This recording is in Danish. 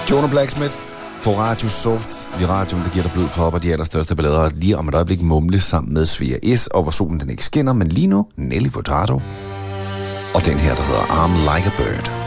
Jonah Blacksmith på Radio Soft. I radioen, der giver dig blod på de allerstørste ballader. Lige om et øjeblik mumle sammen med Svea S. Og hvor solen den ikke skinner, men lige nu Nelly Furtado. Og den her, der hedder I'm Like a Bird.